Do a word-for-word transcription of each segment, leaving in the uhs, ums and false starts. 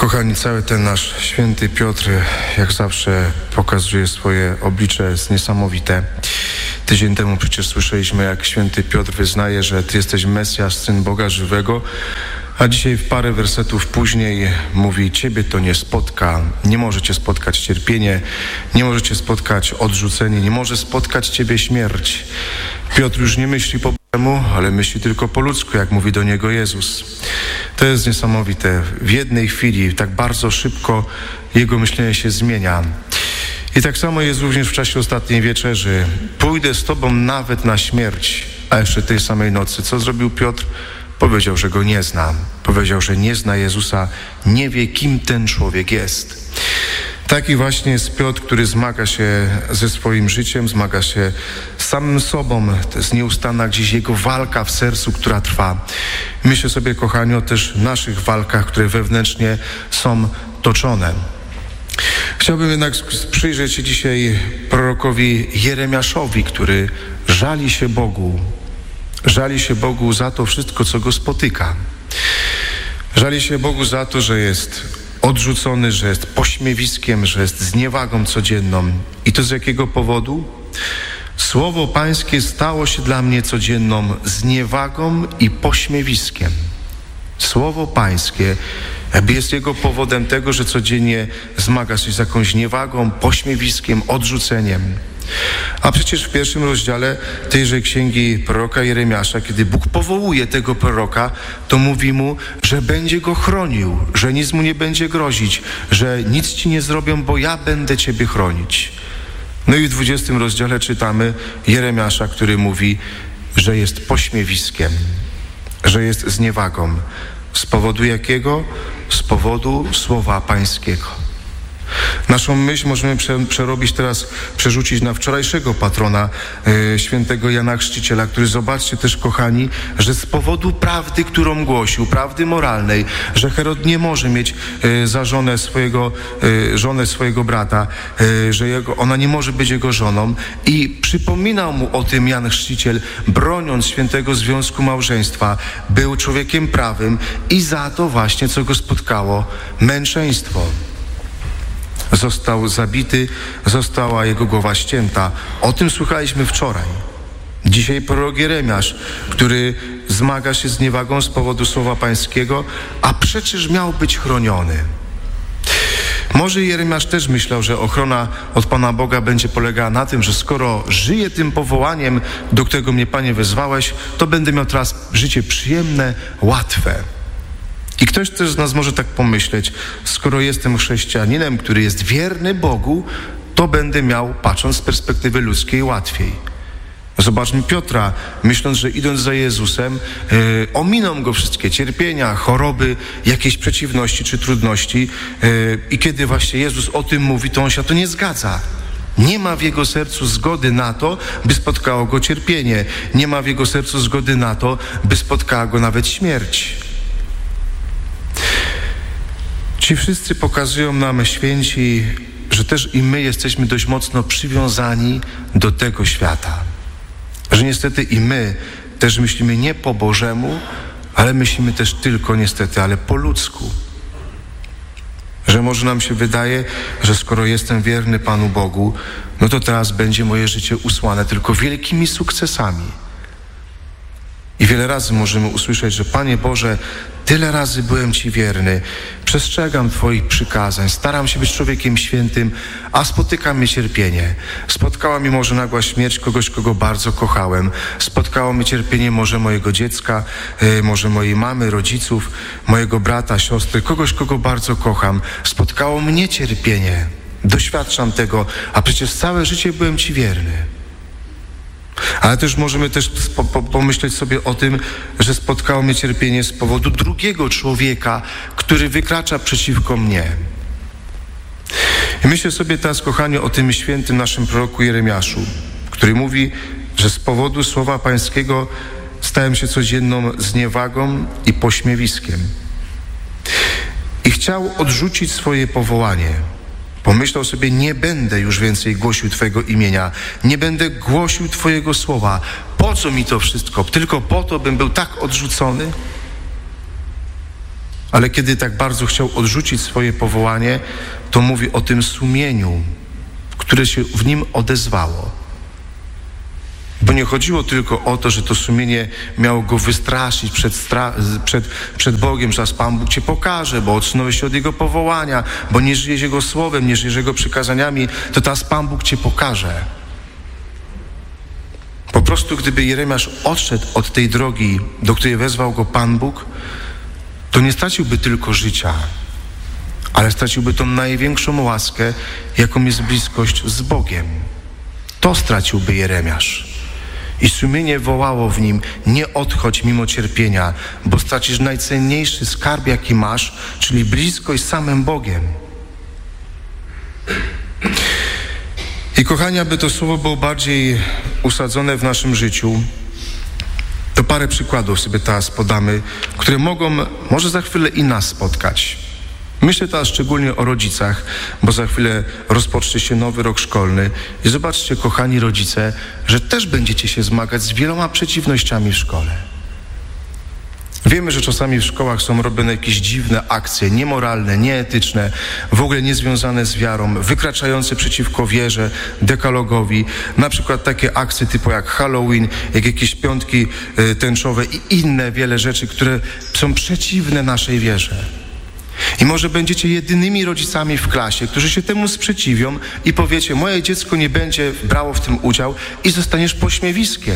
Kochani, cały ten nasz święty Piotr, jak zawsze, pokazuje swoje oblicze, jest niesamowite. Tydzień temu przecież słyszeliśmy, jak święty Piotr wyznaje, że Ty jesteś Mesjasz, Syn Boga żywego, a dzisiaj w parę wersetów później mówi: Ciebie to nie spotka, nie może Cię spotkać cierpienie, nie może Cię spotkać odrzucenie, nie może spotkać Ciebie śmierć. Piotr już nie myśli po Bożemu, ale myśli tylko po ludzku, jak mówi do niego Jezus. To jest niesamowite. W jednej chwili, tak bardzo szybko jego myślenie się zmienia. I tak samo jest również w czasie ostatniej wieczerzy. Pójdę z Tobą nawet na śmierć. A jeszcze tej samej nocy, co zrobił Piotr? Powiedział, że Go nie zna. Powiedział, że nie zna Jezusa, nie wie, kim ten człowiek jest. Taki właśnie jest Piotr, który zmaga się ze swoim życiem, zmaga się z samym sobą. To jest nieustanna gdzieś jego walka w sercu, która trwa. Myślę sobie, kochani, o też naszych walkach, które wewnętrznie są toczone. Chciałbym jednak przyjrzeć się dzisiaj prorokowi Jeremiaszowi, który żali się Bogu. Żali się Bogu za to wszystko, co go spotyka. Żali się Bogu za to, że jest odrzucony, że jest pośmiewiskiem, że jest zniewagą codzienną. I to z jakiego powodu? Słowo Pańskie stało się dla mnie codzienną zniewagą i pośmiewiskiem. Słowo Pańskie jakby jest jego powodem tego, że codziennie zmaga się z jakąś niewagą, pośmiewiskiem, odrzuceniem. A przecież w pierwszym rozdziale tejże księgi proroka Jeremiasza, kiedy Bóg powołuje tego proroka, to mówi mu, że będzie go chronił, że nic mu nie będzie grozić, że nic ci nie zrobią, bo ja będę ciebie chronić. No i w dwudziestym rozdziale czytamy Jeremiasza, który mówi, że jest pośmiewiskiem, że jest zniewagą. Z powodu jakiego? Z powodu słowa Pańskiego. Naszą myśl możemy prze, przerobić teraz, przerzucić na wczorajszego patrona e, świętego Jana Chrzciciela, który, zobaczcie też, kochani, że z powodu prawdy, którą głosił, prawdy moralnej, że Herod nie może mieć e, za żonę swojego, e, żonę swojego brata, e, że jego, ona nie może być jego żoną, i przypominał mu o tym Jan Chrzciciel, broniąc świętego związku małżeństwa, był człowiekiem prawym i za to właśnie, co go spotkało, męczeństwo. Został zabity, została jego głowa ścięta. O tym słuchaliśmy wczoraj. Dzisiaj prorok Jeremiasz, który zmaga się z niewagą z powodu słowa Pańskiego, a przecież miał być chroniony. Może Jeremiasz też myślał, że ochrona od Pana Boga będzie polegała na tym, że skoro żyję tym powołaniem, do którego mnie, Panie, wezwałeś, to będę miał teraz życie przyjemne, łatwe. I ktoś też z nas może tak pomyśleć, skoro jestem chrześcijaninem, który jest wierny Bogu, to będę miał, patrząc z perspektywy ludzkiej, łatwiej. Zobaczmy Piotra, myśląc, że idąc za Jezusem, yy, ominą go wszystkie cierpienia, choroby, jakieś przeciwności czy trudności. Yy, I kiedy właśnie Jezus o tym mówi, to on się to nie zgadza. Nie ma w jego sercu zgody na to, by spotkało go cierpienie. Nie ma w jego sercu zgody na to, by spotkała go nawet śmierć. Ci wszyscy pokazują nam, święci, że też i my jesteśmy dość mocno przywiązani do tego świata. Że niestety i my też myślimy nie po Bożemu, ale myślimy też tylko niestety, ale po ludzku. Że może nam się wydaje, że skoro jestem wierny Panu Bogu, no to teraz będzie moje życie usłane tylko wielkimi sukcesami. I wiele razy możemy usłyszeć, że Panie Boże, tyle razy byłem Ci wierny, przestrzegam Twoich przykazań, staram się być człowiekiem świętym, a spotyka mnie cierpienie. Spotkała mnie może nagła śmierć kogoś, kogo bardzo kochałem. Spotkało mnie cierpienie może mojego dziecka, yy, może mojej mamy, rodziców, mojego brata, siostry, kogoś, kogo bardzo kocham. Spotkało mnie cierpienie. Doświadczam tego, a przecież całe życie byłem Ci wierny. Ale też możemy też po, po, pomyśleć sobie o tym, że spotkało mnie cierpienie z powodu drugiego człowieka, który wykracza przeciwko mnie. I myślę sobie teraz, kochani, o tym świętym naszym proroku Jeremiaszu, który mówi, że z powodu słowa Pańskiego stałem się codzienną zniewagą i pośmiewiskiem. I chciał odrzucić swoje powołanie. Pomyślał sobie, nie będę już więcej głosił Twojego imienia, nie będę głosił Twojego słowa. Po co mi to wszystko? Tylko po to, bym był tak odrzucony? Ale kiedy tak bardzo chciał odrzucić swoje powołanie, to mówi o tym sumieniu, które się w nim odezwało. Bo nie chodziło tylko o to, że to sumienie miało go wystraszyć przed, stra- przed, przed Bogiem, że Pan Bóg cię pokaże, bo odsunąłeś się od Jego powołania, bo nie żyjesz Jego słowem, nie żyjesz Jego przykazaniami, to teraz Pan Bóg cię pokaże. Po prostu gdyby Jeremiasz odszedł od tej drogi, do której wezwał go Pan Bóg, to nie straciłby tylko życia, ale straciłby tą największą łaskę, jaką jest bliskość z Bogiem. To straciłby Jeremiasz. I sumienie wołało w nim: nie odchodź mimo cierpienia, bo stracisz najcenniejszy skarb, jaki masz, czyli bliskość z samym Bogiem. I kochani, aby to słowo było bardziej usadzone w naszym życiu, to parę przykładów sobie teraz podamy, które mogą może za chwilę i nas spotkać. Myślę teraz szczególnie o rodzicach, bo za chwilę rozpocznie się nowy rok szkolny i zobaczcie, kochani rodzice, że też będziecie się zmagać z wieloma przeciwnościami w szkole. Wiemy, że czasami w szkołach są robione jakieś dziwne akcje, niemoralne, nieetyczne, w ogóle niezwiązane z wiarą, wykraczające przeciwko wierze, dekalogowi. Na przykład takie akcje typu jak Halloween, jak jakieś piątki y, tęczowe i inne wiele rzeczy, które są przeciwne naszej wierze. I może będziecie jedynymi rodzicami w klasie, którzy się temu sprzeciwią i powiecie: moje dziecko nie będzie brało w tym udział, i zostaniesz pośmiewiskiem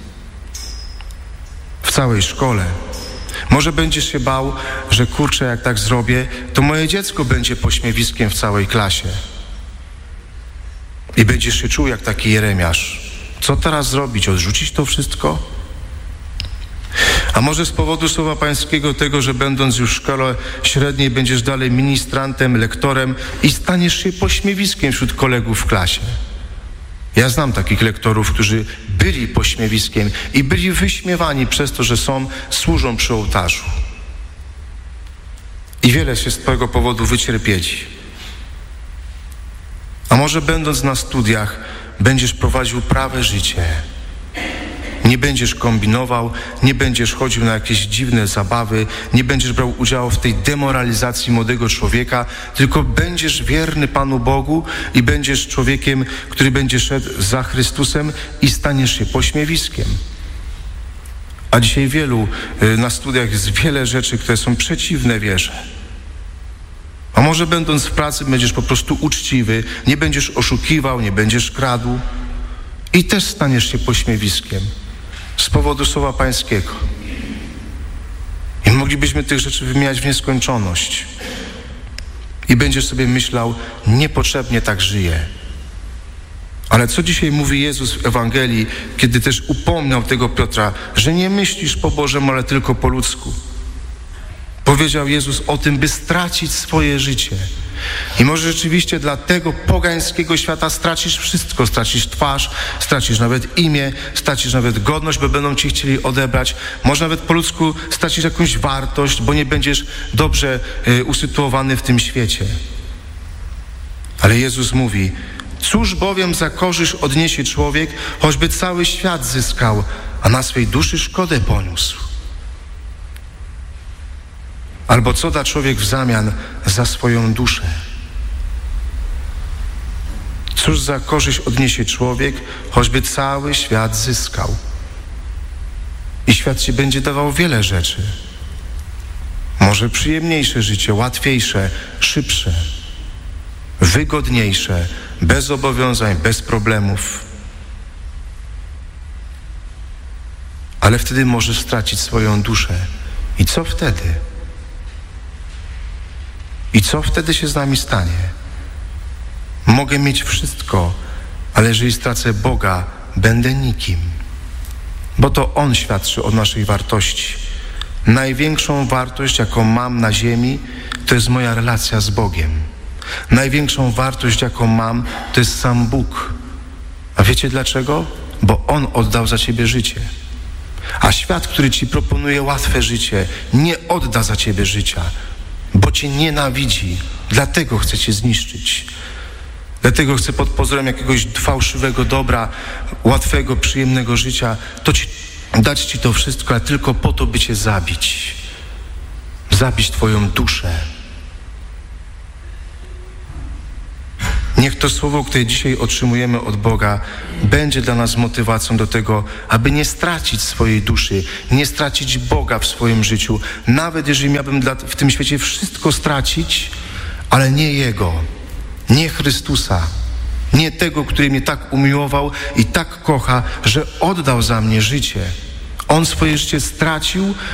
w całej szkole. Może będziesz się bał, że kurczę, jak tak zrobię, to moje dziecko będzie pośmiewiskiem w całej klasie. I będziesz się czuł jak taki Jeremiasz. Co teraz zrobić? Odrzucić to wszystko? A może z powodu słowa pańskiego, tego, że będąc już w szkole średniej będziesz dalej ministrantem, lektorem i staniesz się pośmiewiskiem wśród kolegów w klasie. Ja znam takich lektorów, którzy byli pośmiewiskiem i byli wyśmiewani przez to, że są, służą przy ołtarzu. I wiele się z tego powodu wycierpieli. A może będąc na studiach będziesz prowadził prawe życie. Nie będziesz kombinował, nie będziesz chodził na jakieś dziwne zabawy, nie będziesz brał udziału w tej demoralizacji młodego człowieka, tylko będziesz wierny Panu Bogu i będziesz człowiekiem, który będzie szedł za Chrystusem i staniesz się pośmiewiskiem. A dzisiaj wielu na studiach jest wiele rzeczy, które są przeciwne wierze. A może będąc w pracy będziesz po prostu uczciwy, nie będziesz oszukiwał, nie będziesz kradł i też staniesz się pośmiewiskiem z powodu słowa pańskiego. I moglibyśmy tych rzeczy wymieniać w nieskończoność. I będziesz sobie myślał: niepotrzebnie tak żyję. Ale co dzisiaj mówi Jezus w Ewangelii, kiedy też upomniał tego Piotra, że nie myślisz po Bożemu, ale tylko po ludzku. Powiedział Jezus o tym, by stracić swoje życie. I może rzeczywiście dla tego pogańskiego świata stracisz wszystko. Stracisz twarz, stracisz nawet imię, stracisz nawet godność, bo będą ci chcieli odebrać. Może nawet po ludzku stracisz jakąś wartość, bo nie będziesz dobrze y, usytuowany w tym świecie. Ale Jezus mówi: cóż bowiem za korzyść odniesie człowiek, choćby cały świat zyskał, a na swej duszy szkodę poniósł? Albo co da człowiek w zamian za swoją duszę? Cóż za korzyść odniesie człowiek, choćby cały świat zyskał? I świat ci będzie dawał wiele rzeczy. Może przyjemniejsze życie, łatwiejsze, szybsze, wygodniejsze, bez zobowiązań, bez problemów. Ale wtedy możesz stracić swoją duszę. I co wtedy? I co wtedy się z nami stanie? Mogę mieć wszystko, ale jeżeli stracę Boga, będę nikim. Bo to On świadczy o naszej wartości. Największą wartość, jaką mam na ziemi, to jest moja relacja z Bogiem. Największą wartość, jaką mam, to jest sam Bóg. A wiecie dlaczego? Bo On oddał za ciebie życie. A świat, który ci proponuje łatwe życie, nie odda za ciebie życia, bo cię nienawidzi. Dlatego chce cię zniszczyć. Dlatego chce pod pozorem jakiegoś fałszywego dobra, łatwego, przyjemnego życia, to ci, dać ci to wszystko, ale tylko po to, by cię zabić. zabić twoją duszę. Niech to słowo, które dzisiaj otrzymujemy od Boga, będzie dla nas motywacją do tego, aby nie stracić swojej duszy, nie stracić Boga w swoim życiu. Nawet jeżeli miałbym dla, w tym świecie wszystko stracić, ale nie Jego, nie Chrystusa, nie tego, który mnie tak umiłował i tak kocha, że oddał za mnie życie. On swoje życie stracił,